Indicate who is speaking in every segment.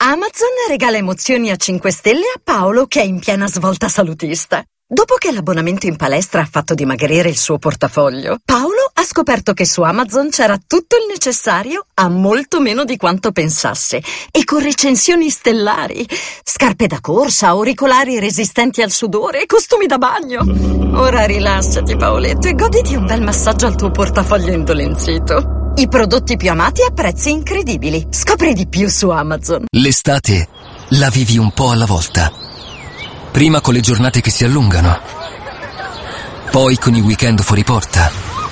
Speaker 1: Amazon regala emozioni a 5 stelle a Paolo che è in piena svolta salutista. Dopo che l'abbonamento in palestra ha fatto dimagrire il suo portafoglio, Paolo ha scoperto che su Amazon c'era tutto il necessario a molto meno di quanto pensasse e con recensioni stellari. Scarpe da corsa, auricolari resistenti al sudore e costumi da bagno. Ora rilassati, Paoletto, e goditi un bel massaggio al tuo portafoglio indolenzito. I prodotti più amati a prezzi incredibili. Scopri di più su Amazon.
Speaker 2: L'estate la vivi un po' alla volta. Prima con le giornate che si allungano, poi con i weekend fuori porta,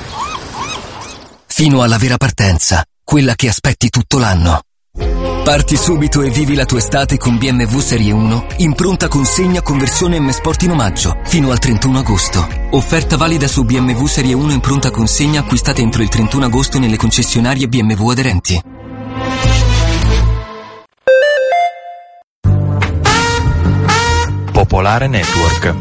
Speaker 2: fino alla vera partenza, quella che aspetti tutto l'anno. Parti subito e vivi la tua estate con BMW Serie 1 in pronta consegna con versione M Sport in omaggio fino al 31 agosto. Offerta valida su BMW Serie 1 in pronta consegna acquistate entro il 31 agosto nelle concessionarie BMW aderenti.
Speaker 3: Popolare Network.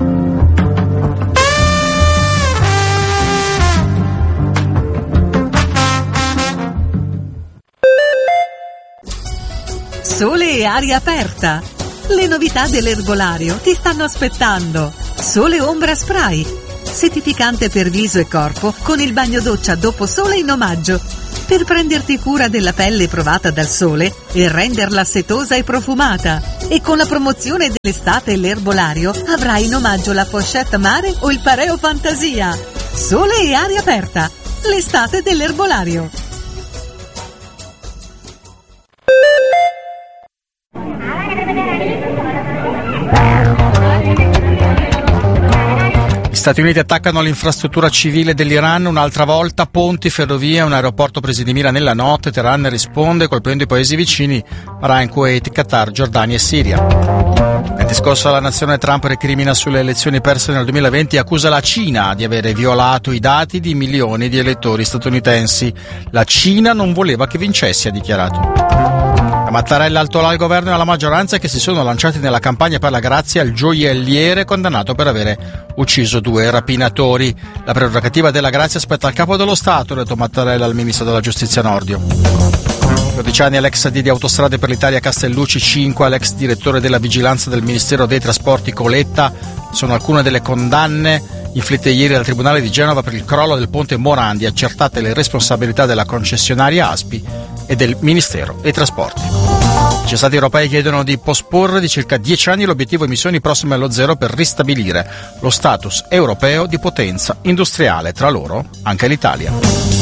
Speaker 4: Sole e aria aperta. Le novità dell'erbolario ti stanno aspettando. Sole Ombra Spray. Settificante per viso e corpo con il bagno doccia dopo sole in omaggio. Per prenderti cura della pelle provata dal sole e renderla setosa e profumata. E con la promozione dell'estate e l'erbolario avrai in omaggio la pochette mare o il pareo fantasia. Sole e aria aperta. L'estate dell'erbolario.
Speaker 5: Gli Stati Uniti attaccano l'infrastruttura civile dell'Iran un'altra volta, ponti, ferrovie, un aeroporto presi di mira nella notte. Teheran risponde colpendo i paesi vicini, Bahrain, Kuwait, Qatar, Giordania e Siria. Nel discorso alla nazione Trump recrimina sulle elezioni perse nel 2020 e accusa la Cina di avere violato i dati di milioni di elettori statunitensi. La Cina non voleva che vincessi, ha dichiarato. Mattarella altolà al governo e alla maggioranza che si sono lanciati nella campagna per la grazia al gioielliere condannato per avere ucciso 2 rapinatori. La prerogativa della grazia spetta al capo dello Stato, ha detto Mattarella al ministro della giustizia Nordio. 12 anni all'ex AD di Autostrade per l'Italia Castellucci, 5 all'ex direttore della vigilanza del Ministero dei Trasporti Coletta. Sono alcune delle condanne inflitte ieri dal Tribunale di Genova per il crollo del ponte Morandi, accertate le responsabilità della concessionaria ASPI e del Ministero dei Trasporti. Gli stati europei chiedono di posporre di circa 10 anni l'obiettivo emissioni prossime allo zero per ristabilire lo status europeo di potenza industriale, tra loro anche l'Italia.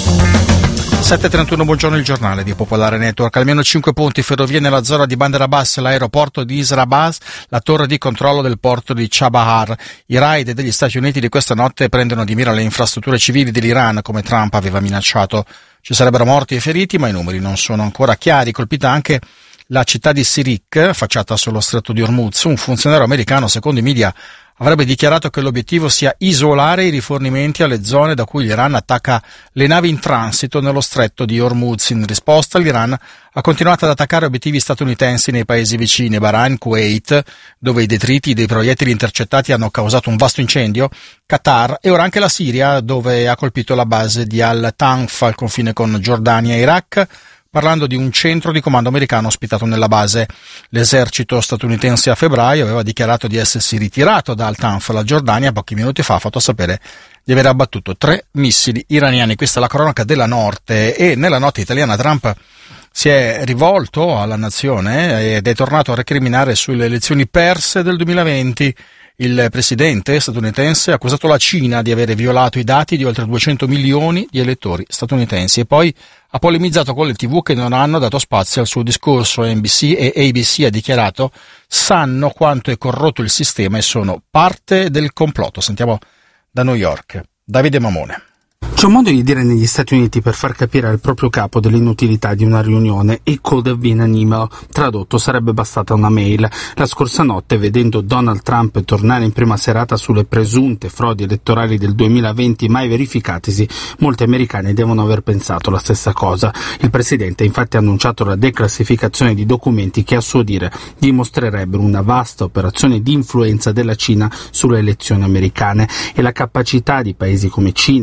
Speaker 5: 7.31, buongiorno, il giornale di Popolare Network. Almeno 5 ponti, ferrovie nella zona di Bandar Abbas, l'aeroporto di Isra Abbas, la torre di controllo del porto di Chabahar. I raid degli Stati Uniti di questa notte prendono di mira le infrastrutture civili dell'Iran, come Trump aveva minacciato. Ci sarebbero morti e feriti, ma i numeri non sono ancora chiari. Colpita anche la città di Sirik, affacciata sullo stretto di Hormuz. Un funzionario americano, secondo i media, avrebbe dichiarato che l'obiettivo sia isolare i rifornimenti alle zone da cui l'Iran attacca le navi in transito nello stretto di Hormuz. In risposta, l'Iran ha continuato ad attaccare obiettivi statunitensi nei paesi vicini, Bahrain, Kuwait, dove i detriti dei proiettili intercettati hanno causato un vasto incendio, Qatar e ora anche la Siria, dove ha colpito la base di Al-Tanf al confine con Giordania e Iraq, parlando di un centro di comando americano ospitato nella base. L'esercito statunitense a febbraio aveva dichiarato di essersi ritirato da Al-Tanf. La Giordania pochi minuti fa ha fatto sapere di aver abbattuto 3 missili iraniani. Questa è la cronaca della notte. E nella notte italiana Trump si è rivolto alla nazione ed è tornato a recriminare sulle elezioni perse del 2020. Il presidente statunitense ha accusato la Cina di avere violato i dati di oltre 200 milioni di elettori statunitensi e poi ha polemizzato con le TV che non hanno dato spazio al suo discorso. NBC e ABC ha dichiarato sanno quanto è corrotto il sistema e sono parte del complotto. Sentiamo da New York Davide Mamone.
Speaker 6: C'è un modo di dire negli Stati Uniti per far capire al proprio capo dell'inutilità di una riunione: it could have been an email. Tradotto, sarebbe bastata una mail. La scorsa notte, vedendo Donald Trump tornare in prima serata sulle presunte frodi elettorali del 2020 mai verificatisi, molti americani devono aver pensato la stessa cosa. Il presidente ha infatti annunciato la declassificazione di documenti che a suo dire dimostrerebbero una vasta operazione di influenza della Cina sulle elezioni americane e la capacità di paesi come Cina, Corea del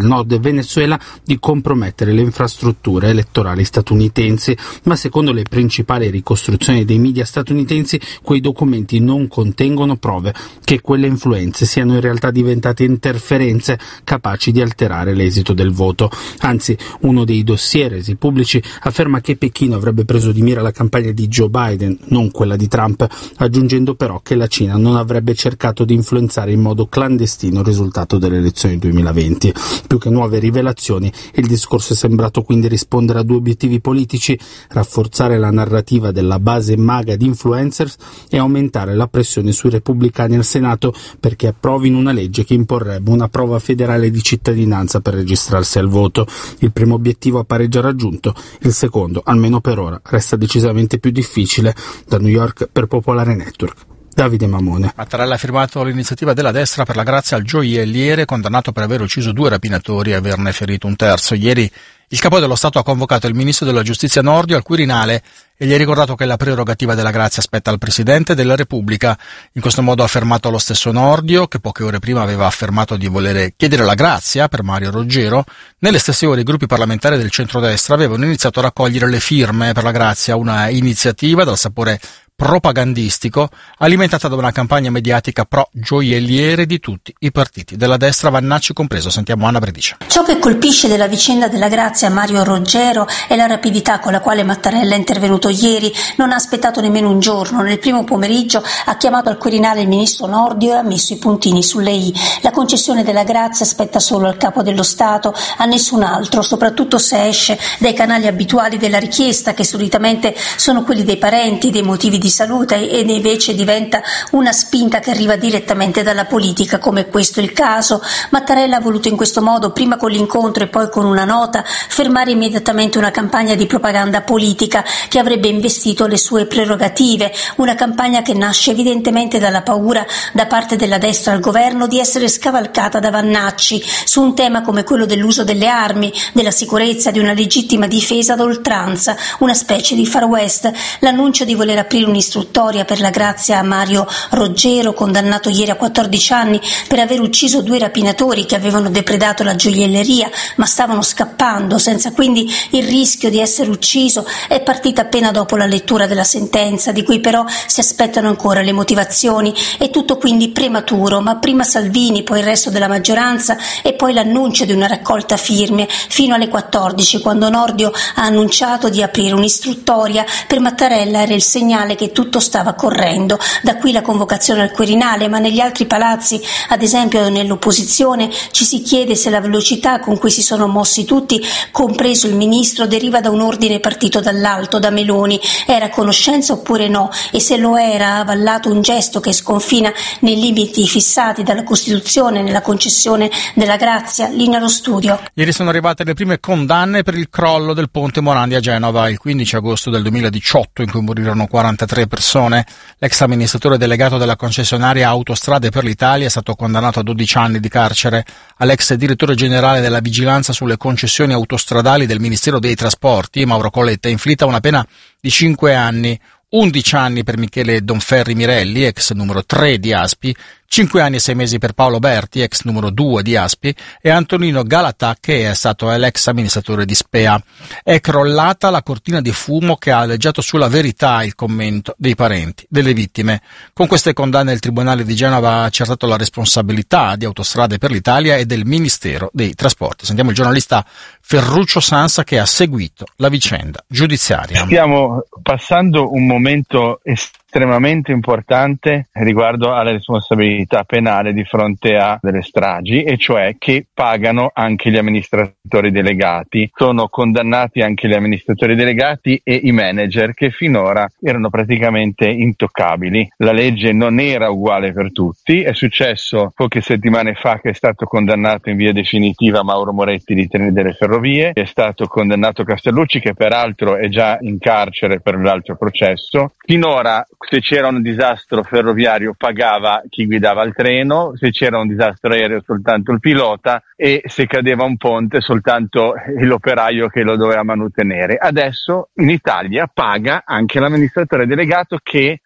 Speaker 6: del nord Venezuela di compromettere le infrastrutture elettorali statunitensi, ma secondo le principali ricostruzioni dei media statunitensi quei documenti non contengono prove che quelle influenze siano in realtà diventate interferenze capaci di alterare l'esito del voto. Anzi, uno dei dossier resi pubblici afferma che Pechino avrebbe preso di mira la campagna di Joe Biden, non quella di Trump, aggiungendo però che la Cina non avrebbe cercato di influenzare in modo clandestino il risultato delle elezioni 2020. Più che nuove rivelazioni, il discorso è sembrato quindi rispondere a due obiettivi politici: rafforzare la narrativa della base maga di influencers e aumentare la pressione sui repubblicani al Senato perché approvino una legge che imporrebbe una prova federale di cittadinanza per registrarsi al voto. Il primo obiettivo appare già raggiunto, il secondo, almeno per ora, resta decisamente più difficile. Da New York per Popolare Network, Davide Mamone.
Speaker 5: Mattarella ha firmato l'iniziativa della destra per la grazia al gioielliere condannato per aver ucciso 2 rapinatori e averne ferito un terzo. Ieri il capo dello Stato ha convocato il ministro della Giustizia Nordio al Quirinale e gli ha ricordato che la prerogativa della grazia spetta al Presidente della Repubblica. In questo modo ha affermato lo stesso Nordio, che poche ore prima aveva affermato di volere chiedere la grazia per Mario Roggero. Nelle stesse ore i gruppi parlamentari del centrodestra avevano iniziato a raccogliere le firme per la grazia, una iniziativa dal sapore propagandistico alimentata da una campagna mediatica pro gioielliere di tutti i partiti della destra, Vannacci compreso. Sentiamo Anna Bredice.
Speaker 3: Ciò che colpisce della vicenda della grazia a Mario Roggero è la rapidità con la quale Mattarella è intervenuto ieri. Non ha aspettato nemmeno un giorno. Nel primo pomeriggio ha chiamato al Quirinale il ministro Nordio e ha messo i puntini sulle i. La concessione della grazia spetta solo al capo dello Stato, a nessun altro, soprattutto se esce dai canali abituali della richiesta, che solitamente sono quelli dei parenti, dei motivi di salute, ed invece diventa una spinta che arriva direttamente dalla politica, come questo è il caso. Mattarella ha voluto in questo modo, prima con l'incontro e poi con una nota, fermare immediatamente una campagna di propaganda politica che avrebbe investito le sue prerogative, una campagna che nasce evidentemente dalla paura da parte della destra al governo di essere scavalcata da Vannacci su un tema come quello dell'uso delle armi, della sicurezza, di una legittima difesa ad oltranza, una specie di Far West. L'annuncio di voler aprire un'istruttoria per la grazia a Mario Roggero, condannato ieri a 14 anni per aver ucciso 2 rapinatori che avevano depredato la gioielleria ma stavano scappando senza quindi il rischio di essere ucciso, è partita appena dopo la lettura della sentenza, di cui però si aspettano ancora le motivazioni. È tutto quindi prematuro, ma prima Salvini, poi il resto della maggioranza e poi l'annuncio di una raccolta firme fino alle 14, quando Nordio ha annunciato di aprire un'istruttoria. Per Mattarella era il segnale che tutto stava correndo. Da qui la convocazione al Quirinale, ma negli altri palazzi, ad esempio nell'opposizione, ci si chiede se la velocità con cui si sono mossi tutti, compreso il ministro, deriva da un ordine partito dall'alto, da Meloni. Era conoscenza oppure no? E se lo era, ha avallato un gesto che sconfina nei limiti fissati dalla Costituzione nella concessione della grazia? Linea allo studio.
Speaker 5: Ieri sono arrivate le prime condanne per il crollo del ponte Morandi a Genova il 15 agosto del 2018, in cui morirono 43 persone. L'ex amministratore delegato della concessionaria Autostrade per l'Italia è stato condannato a 12 anni di carcere. All'ex direttore generale della vigilanza sulle concessioni autostradali del Ministero dei Trasporti, Mauro Coletta, è inflitta una pena di 5 anni, 11 anni per Michele Donferri Mirelli, ex numero 3 di Aspi, 5 anni e 6 mesi per Paolo Berti, ex numero 2 di Aspi, e Antonino Galatà, che è stato l'ex amministratore di Spea. È crollata la cortina di fumo che ha aleggiato sulla Verità il commento dei parenti delle vittime. Con queste condanne il Tribunale di Genova ha accertato la responsabilità di Autostrade per l'Italia e del Ministero dei Trasporti. Sentiamo il giornalista Ferruccio Sansa che ha seguito la vicenda giudiziaria.
Speaker 7: Stiamo passando un momento estremamente importante riguardo alla responsabilità penale di fronte a delle stragi, e cioè che pagano anche gli amministratori delegati. Sono condannati anche gli amministratori delegati e i manager, che finora erano praticamente intoccabili. La legge non era uguale per tutti. È successo poche settimane fa che è stato condannato in via definitiva Mauro Moretti di Treni delle Ferrovie, è stato condannato Castellucci, che peraltro è già in carcere per l'altro processo. Finora, se c'era un disastro ferroviario pagava chi guidava il treno, se c'era un disastro aereo soltanto il pilota, e se cadeva un ponte soltanto l'operaio che lo doveva manutenere. Adesso in Italia paga anche l'amministratore delegato, che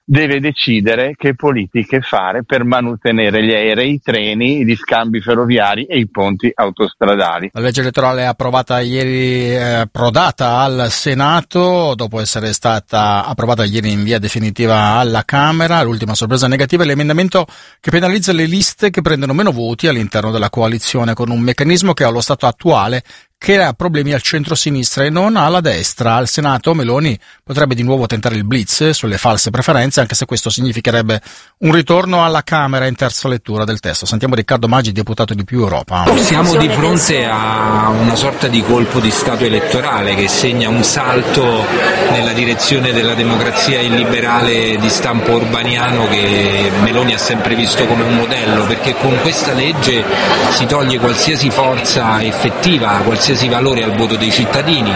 Speaker 7: deve decidere che politiche fare per mantenere gli aerei, i treni, gli scambi ferroviari e i ponti autostradali.
Speaker 5: La legge elettorale approvata ieri, approdata al Senato, dopo essere stata approvata ieri in via definitiva alla Camera. L'ultima sorpresa negativa è l'emendamento che penalizza le liste che prendono meno voti all'interno della coalizione, con un meccanismo che allo stato attuale crea problemi al centro-sinistra e non alla destra. Al Senato Meloni potrebbe di nuovo tentare il blitz sulle false preferenze, anche se questo significherebbe un ritorno alla Camera in terza lettura del testo. Sentiamo Riccardo Maggi, deputato di Più Europa.
Speaker 8: Siamo di fronte a una sorta di colpo di Stato elettorale che segna un salto nella direzione della democrazia illiberale di stampo orbaniano che Meloni ha sempre visto come un modello, perché con questa legge si toglie qualsiasi forza effettiva, qualsiasi valore al voto dei cittadini,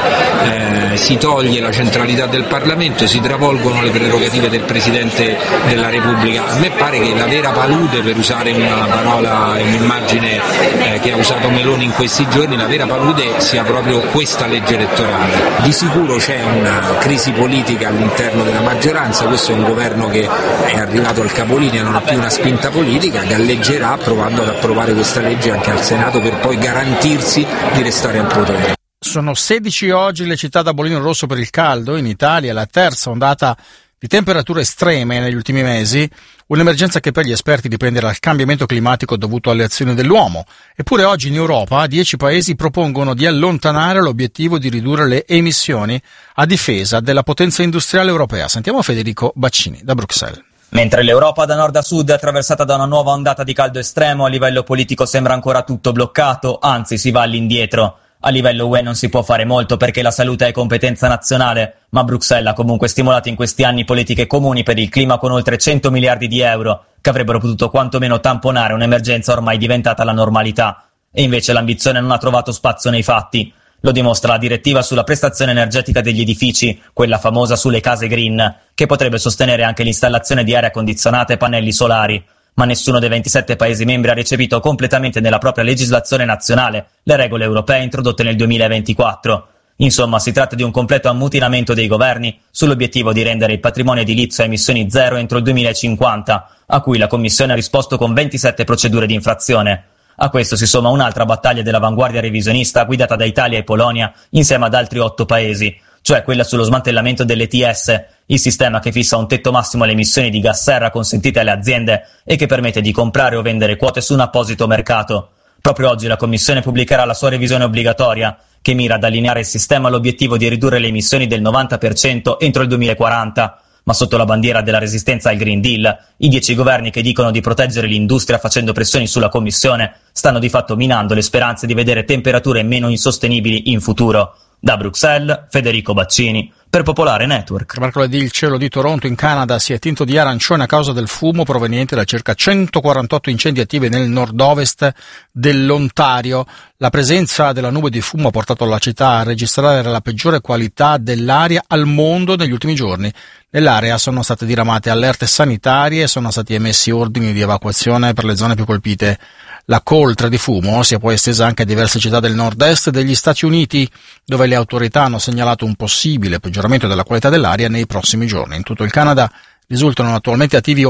Speaker 8: si toglie la centralità del Parlamento, si travolgono le prerogative del Presidente della Repubblica. A me pare che la vera palude, per usare una parola e un'immagine che ha usato Meloni in questi giorni, la vera palude sia proprio questa legge elettorale. Di sicuro c'è una crisi politica all'interno della maggioranza, questo è un governo che è arrivato al capolinea, non ha più una spinta politica, galleggerà provando ad approvare questa legge anche al Senato per poi garantirsi di restare al potere.
Speaker 5: Sono 16 oggi le città da bollino rosso per il caldo. In Italia la terza ondata di temperature estreme negli ultimi mesi, un'emergenza che per gli esperti dipende dal cambiamento climatico dovuto alle azioni dell'uomo. Eppure oggi in Europa 10 paesi propongono di allontanare l'obiettivo di ridurre le emissioni a difesa della potenza industriale europea. Sentiamo Federico Baccini da Bruxelles.
Speaker 9: Mentre l'Europa da nord a sud è attraversata da una nuova ondata di caldo estremo, a livello politico sembra ancora tutto bloccato, anzi si va all'indietro. A livello UE non si può fare molto perché la salute è competenza nazionale, ma Bruxelles ha comunque stimolato in questi anni politiche comuni per il clima con oltre 100 miliardi di euro, che avrebbero potuto quantomeno tamponare un'emergenza ormai diventata la normalità. E invece l'ambizione non ha trovato spazio nei fatti. Lo dimostra la direttiva sulla prestazione energetica degli edifici, quella famosa sulle case green, che potrebbe sostenere anche l'installazione di aria condizionata e pannelli solari. Ma nessuno dei 27 Paesi membri ha recepito completamente nella propria legislazione nazionale le regole europee introdotte nel 2024. Insomma, si tratta di un completo ammutinamento dei governi sull'obiettivo di rendere il patrimonio edilizio a emissioni zero entro il 2050, a cui la Commissione ha risposto con 27 procedure di infrazione. A questo si somma un'altra battaglia dell'avanguardia revisionista guidata da Italia e Polonia insieme ad altri 8 Paesi, cioè quella sullo smantellamento dell'ETS, il sistema che fissa un tetto massimo alle emissioni di gas serra consentite alle aziende e che permette di comprare o vendere quote su un apposito mercato. Proprio oggi la Commissione pubblicherà la sua revisione obbligatoria, che mira ad allineare il sistema all'obiettivo di ridurre le emissioni del 90% entro il 2040. Ma sotto la bandiera della resistenza al Green Deal, i 10 governi che dicono di proteggere l'industria facendo pressioni sulla Commissione stanno di fatto minando le speranze di vedere temperature meno insostenibili in futuro. Da Bruxelles, Federico Baccini, per Popolare Network.
Speaker 5: Mercoledì il cielo di Toronto in Canada si è tinto di arancione a causa del fumo proveniente da circa 148 incendi attivi nel nord-ovest dell'Ontario. La presenza della nube di fumo ha portato la città a registrare la peggiore qualità dell'aria al mondo negli ultimi giorni. Nell'area sono state diramate allerte sanitarie e sono stati emessi ordini di evacuazione per le zone più colpite. La coltre di fumo si è poi estesa anche a diverse città del nord-est degli Stati Uniti, dove le autorità hanno segnalato un possibile peggioramento della qualità dell'aria nei prossimi giorni. In tutto il Canada risultano attualmente attivi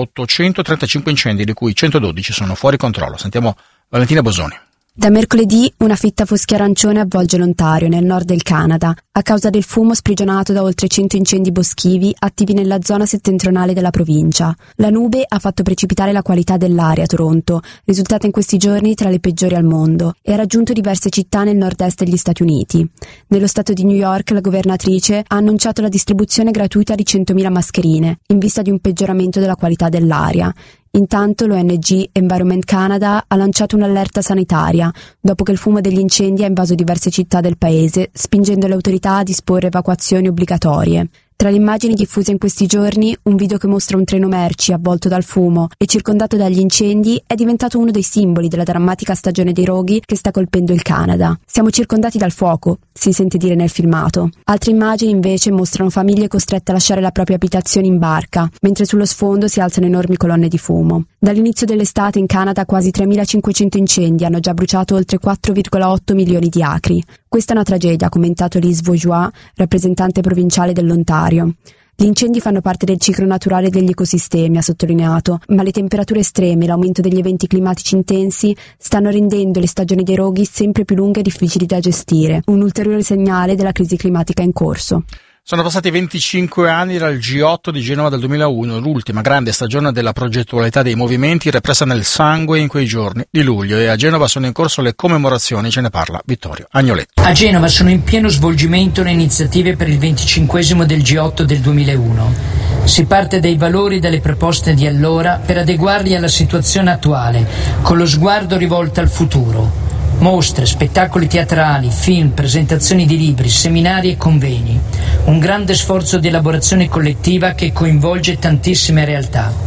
Speaker 5: 835 incendi, di cui 112 sono fuori controllo. Sentiamo Valentina Bosoni.
Speaker 10: Da mercoledì una fitta foschia arancione avvolge l'Ontario, nel nord del Canada, a causa del fumo sprigionato da oltre 100 incendi boschivi attivi nella zona settentrionale della provincia. La nube ha fatto precipitare la qualità dell'aria a Toronto, risultata in questi giorni tra le peggiori al mondo, e ha raggiunto diverse città nel nord-est degli Stati Uniti. Nello stato di New York la governatrice ha annunciato la distribuzione gratuita di 100.000 mascherine, in vista di un peggioramento della qualità dell'aria. Intanto l'ONG Environment Canada ha lanciato un'allerta sanitaria dopo che il fumo degli incendi ha invaso diverse città del paese, spingendo le autorità a disporre evacuazioni obbligatorie. Tra le immagini diffuse in questi giorni, un video che mostra un treno merci avvolto dal fumo e circondato dagli incendi è diventato uno dei simboli della drammatica stagione dei roghi che sta colpendo il Canada. Siamo circondati dal fuoco, si sente dire nel filmato. Altre immagini invece mostrano famiglie costrette a lasciare la propria abitazione in barca, mentre sullo sfondo si alzano enormi colonne di fumo. Dall'inizio dell'estate in Canada quasi 3.500 incendi hanno già bruciato oltre 4,8 milioni di acri. Questa è una tragedia, ha commentato Lise Vaugeois, rappresentante provinciale dell'Ontario. Gli incendi fanno parte del ciclo naturale degli ecosistemi, ha sottolineato, ma le temperature estreme e l'aumento degli eventi climatici intensi stanno rendendo le stagioni dei roghi sempre più lunghe e difficili da gestire, un ulteriore segnale della crisi climatica in corso.
Speaker 5: Sono passati 25 anni dal G8 di Genova del 2001, l'ultima grande stagione della progettualità dei movimenti repressa nel sangue in quei giorni di luglio, e a Genova sono in corso le commemorazioni, ce ne parla Vittorio Agnoletto.
Speaker 11: A Genova sono in pieno svolgimento le iniziative per il 25esimo del G8 del 2001. Si parte dai valori e dalle proposte di allora per adeguarli alla situazione attuale, con lo sguardo rivolto al futuro. Mostre, spettacoli teatrali, film, presentazioni di libri, seminari e convegni. Un grande sforzo di elaborazione collettiva che coinvolge tantissime realtà.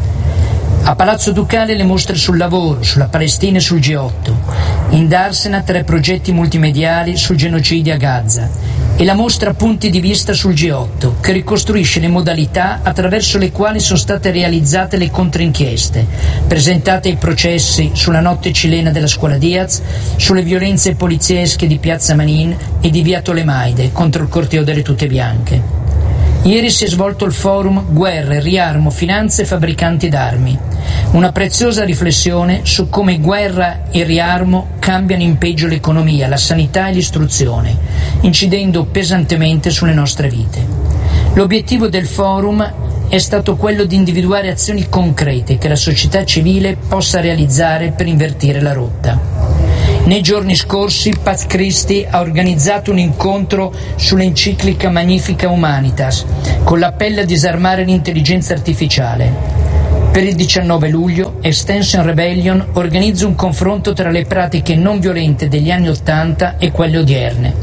Speaker 11: A Palazzo Ducale le mostre sul lavoro, sulla Palestina e sul G8. In Darsena 3 progetti multimediali sul genocidio a Gaza. E la mostra Punti di vista sul G8, che ricostruisce le modalità attraverso le quali sono state realizzate le controinchieste, presentate ai processi sulla notte cilena della scuola Diaz, sulle violenze poliziesche di Piazza Manin e di Via Tolemaide contro il corteo delle tute bianche. Ieri si è svolto il forum Guerre, Riarmo, Finanze e Fabbricanti d'Armi. Una preziosa riflessione su come guerra e riarmo cambiano in peggio l'economia, la sanità e l'istruzione, incidendo pesantemente sulle nostre vite. L'obiettivo del forum è stato quello di individuare azioni concrete che la società civile possa realizzare per invertire la rotta. Nei giorni scorsi Paz Christi ha organizzato un incontro sull'enciclica Magnifica Humanitas, con l'appello a disarmare l'intelligenza artificiale. Per il 19 luglio Extinction Rebellion organizza un confronto tra le pratiche non violente degli anni '80 e quelle odierne.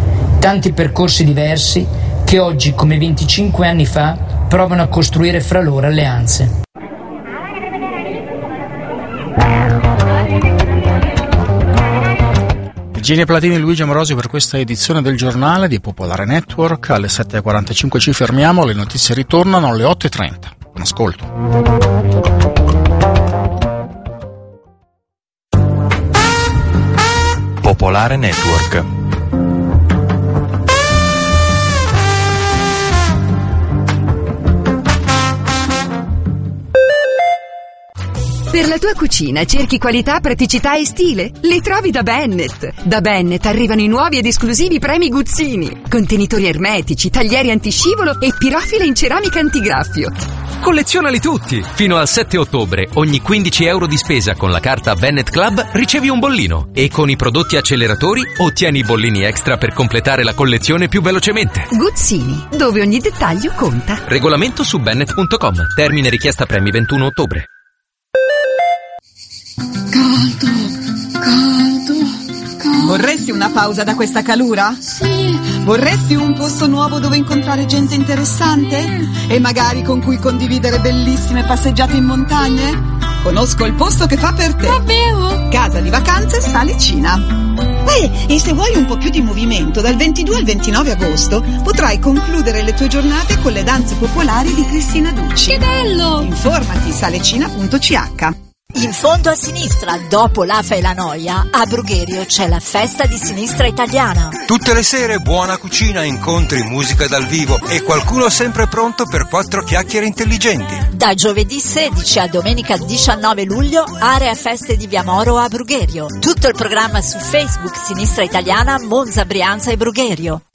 Speaker 11: Tanti percorsi diversi che oggi, come 25 anni fa, provano a costruire fra loro alleanze.
Speaker 5: Virginia Platini e Luigi Amorosi per questa edizione del giornale di Popolare Network. Alle 7.45 ci fermiamo, le notizie ritornano alle 8.30. Buon ascolto.
Speaker 12: Popolare Network.
Speaker 13: Per la tua cucina cerchi qualità, praticità e stile? Li trovi da Bennett. Da Bennett arrivano i nuovi ed esclusivi premi Guzzini. Contenitori ermetici, taglieri antiscivolo e pirofile in ceramica antigraffio.
Speaker 14: Collezionali tutti! Fino al 7 ottobre, ogni 15 euro di spesa con la carta Bennett Club ricevi un bollino. E con i prodotti acceleratori ottieni i bollini extra per completare la collezione più velocemente.
Speaker 13: Guzzini, dove ogni dettaglio conta.
Speaker 14: Regolamento su bennett.com. Termine richiesta premi 21 ottobre.
Speaker 15: Caldo. Vorresti una pausa da questa calura?
Speaker 16: Sì.
Speaker 15: Vorresti un posto nuovo dove incontrare gente interessante? E magari con cui condividere bellissime passeggiate in montagne? Conosco il posto che fa per te.
Speaker 16: Davvero?
Speaker 15: Casa di vacanze Salicina. E se vuoi un po' più di movimento, dal 22 al 29 agosto potrai concludere le tue giornate con le danze popolari di Cristina Ducci.
Speaker 16: Che bello!
Speaker 15: Informati salecina.ch.
Speaker 17: In fondo a sinistra, dopo l'Afa e la Noia, a Brugherio c'è la festa di sinistra italiana.
Speaker 18: Tutte le sere buona cucina, incontri, musica dal vivo e qualcuno sempre pronto per 4 chiacchiere intelligenti.
Speaker 17: Da giovedì 16 a domenica 19 luglio, area feste di Via Moro a Brugherio. Tutto il programma su Facebook Sinistra Italiana, Monza, Brianza e Brugherio.